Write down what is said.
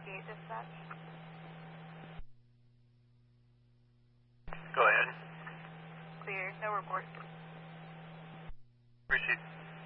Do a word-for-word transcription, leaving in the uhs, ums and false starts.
eight dispatch. Go ahead. Clear, no report. Appreciate it.